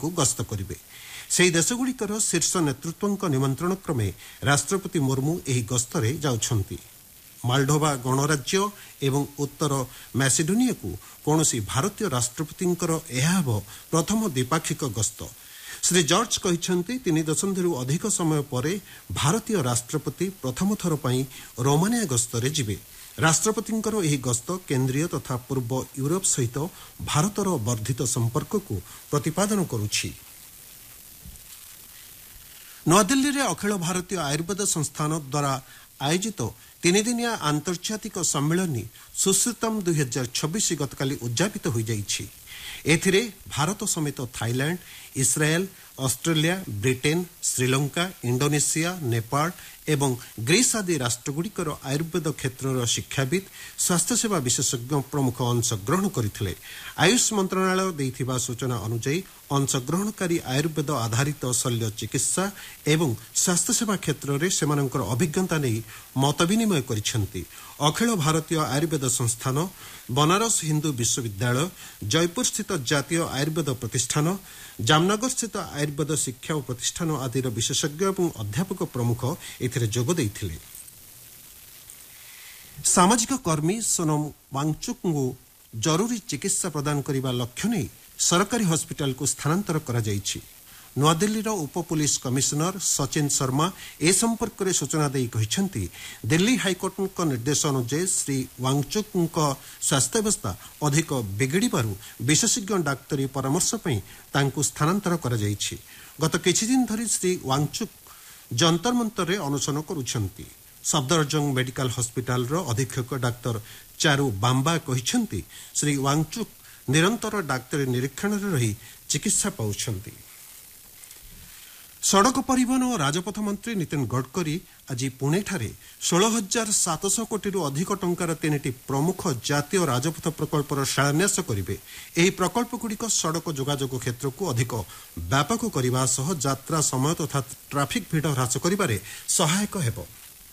को गस्त करिवे सेही देशगुड़िकर शीर्ष नेतृत्वଙ୍କ निमंत्रण क्रमे राष्ट्रपति मुर्मू एही गस्तरे जाउछंती मालडोवा गणराज्य एवं उत्तर मैसेडोनिया को कौनसी भारतीय राष्ट्रपतिंकर यह प्रथम द्विपाक्षिक गस्त श्री जॉर्ज कहते 3 दशंधि अधिक समय पर भारतीय राष्ट्रपति प्रथम थर पर रोमानिया गस्तरे जिबे राष्ट्रपतिंकर एही गस्त केंद्रीय तथा पूर्व यूरोप सहित भारतर वर्धित संपर्क को प्रतिपादन करुछि नवादिल्ली रे अखिल भारतीय आयुर्वेद संस्थान द्वारा आयोजित 3 दिनिया आंतर्जातिक सम्मेलन सुश्रुतम 2026 गतकाली उद्यापित हो जाइछि एथिरे भारत समेत थाईलैंड इस्राएल Australia Britain Sri Lanka Indonesia Nepal एवं ग्रीस आदि राष्ट्रगुड़िकर आयुर्वेद क्षेत्र शिक्षाविद स्वास्थ्य सेवा विशेषज्ञ प्रमुख अंशग्रहण करथिले आयुष मंत्रणालय देथिबा सूचना अनुसार अंशग्रहणकारी आयुर्वेद आधारित शल्य चिकित्सा एवं स्वास्थ्य सेवा क्षेत्र में सेमानंकर अभिज्ञता नहीं मत विनिमय करिसेंती अखिल भारतीय आयुर्वेद संस्थान बनारस हिंदू विश्वविद्यालय जयपुर स्थित जातीय आयुर्वेद प्रतिष्ठान जामनगर स्थित आयुर्वेद शिक्षा प्रतिष्ठान आदि विशेषज्ञ और अध्यापक प्रमुख एथिरे जोग देइथिले सामाजिक कर्मी सोनम वांगचुक जरूरी चिकित्सा प्रदान करने लक्ष्य नहीं सरकारी हॉस्पिटल को स्थानांतर करा जाइछि नवादिल्लीर उप पुलिस कमिशनर सचिन शर्मा ए संपर्क में सूचना देई कहिसेंती दिल्ली हाईकोर्ट निर्देश अनुसार श्री वांगचुक स्वास्थ्यावस्था अधिक बिगड़बारू विशेषज्ञ डाक्तरी परामर्श पई तांकु स्थानांतर करा जाइछि गत किछि दिन धरी श्री वांगचुक जंतर मंतर रे अनुसरण करुछंती सफदरजंग मेडिकल हॉस्पिटल रो अधीक्षक डाक्टर चारू बाम्बा कहिसेंती श्री वांगचुक निरंतर डाक्तरी निरीक्षण रे रही चिकित्सा पाउछंती सड़क परिवहन और राजपथ मंत्री नितिन गडकरी आज पुणे ठारे 16,700 कोटी अधिक टंकार 3टी प्रमुख जातीय राजपथ प्रकल्पर शिलान्यास करिवे एही प्रकल्पगुड़िक सड़क जोगाजोग क्षेत्र को अधिक व्यापक करने सह यात्रा समय तथा ट्राफिक भिड़ ह्रास करिबारे सहायक हेबो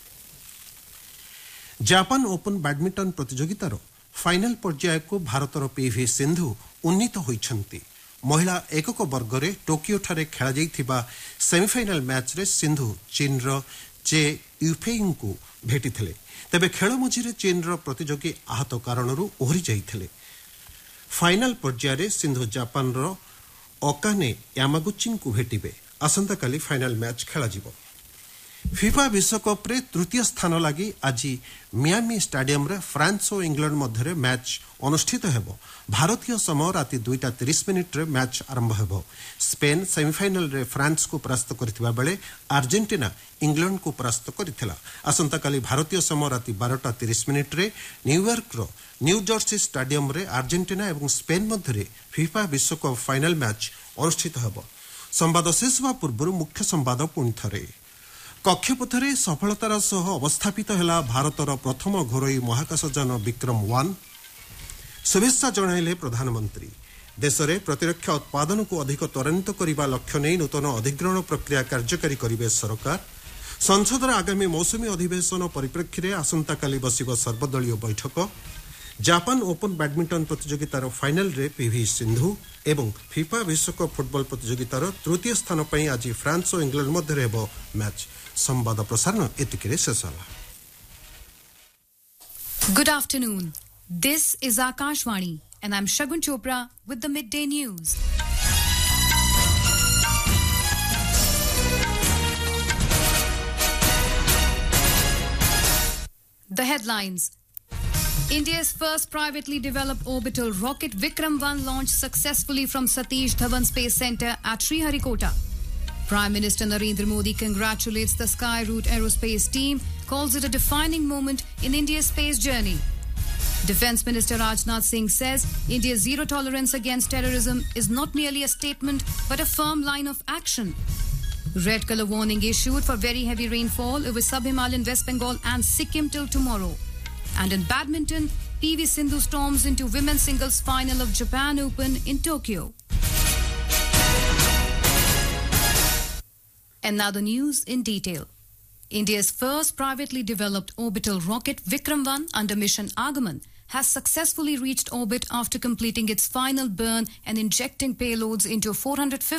जापान ओपन बैडमिंटन प्रतियोगितार फाइनल पर्याय को भारतर पीवी सिंधु उन्नीत होइछंती महिला एकक वर्ग में टोकियो ठारे खेला जाइथिबा सेमीफाइनल मैच रे सिंधु चीन रो चे यूफेइंग को भेटिथिले तेबे खेल मझिरे चीन रो प्रतियोगी आहत कारणरू ओहरी जाइथिले फाइनल पर्याय रे सिंधु जापान रो ओकाने यामागुची को भेटिबे आसंता काली फाइनल मैच खेला जिवो फिफा विश्वकप रे तृतीय स्थान लगी आज मियामी स्टेडियम रे फ्रांस और इंग्लैंड मध्य मैच अनुष्ठित हेबो भारतीय समय राति 2:30 रे मैच आरंभ हेबो स्पेन सेमीफाइनल रे फ्रांस को परास्त करथिबा बेले अर्जेंटीना इंग्लैंड को परास्त करथिला आसंता काली भारतीय समय राति 12:30 रे न्यूयॉर्क रो न्यू जर्सी स्टेडियम रे अर्जेंटीना एवं स्पेन मध्य फिफा विश्वकप फाइनल मैच अनुष्ठित हेबो संवाद शेष होवा पूर्व मुख्य संवाद पुणी थरे कक्षपथरे सफलतार सह अवस्थापित है भारतर प्रथम घोरई महाकाशयान विक्रम-1 शुभेच्छा जणाइले प्रधानमंत्री देश में प्रतिरक्षा उत्पादन को अधिक त्वरान्वित करने लक्ष्य नहीं नूतन अधिग्रहण प्रक्रिया कार्यकारी करेंगे सरकार संसदर आगामी मौसुमी अधिवेशन परिप्रेक्षी में आसंता काली बसिब सर्वदलीय बैठक जापान ओपन बैडमिंटन प्रतियोगितार फाइनल रे पीवी सिंधु एवं फिफा विश्वकप फुटबॉल प्रतियोगितार तृतीय स्थान पर आज फ्रांस और इंग्लैंड मध्य हेबो मैच संवाद प्रसारण एतिके शेष होला Good afternoon. This is Akashvani and I'm Shagun Chopra with the midday news. The headlines. India's first privately developed orbital rocket Vikram-1 launched successfully from Satish Dhawan Space Center at Sriharikota. Prime Minister Narendra Modi congratulates the Skyroot Aerospace team, calls it a defining moment in India's space journey. Defence Minister Rajnath Singh says India's zero tolerance against terrorism is not merely a statement but a firm line of action. Red colour warning issued for very heavy rainfall over sub-Himalayan West Bengal and Sikkim till tomorrow. And in badminton, PV Sindhu storms into women's singles final of Japan Open in Tokyo. And now the news in detail. India's first privately developed orbital rocket Vikram-1 under mission Agaman has successfully reached orbit after completing its final burn and injecting payloads into a 450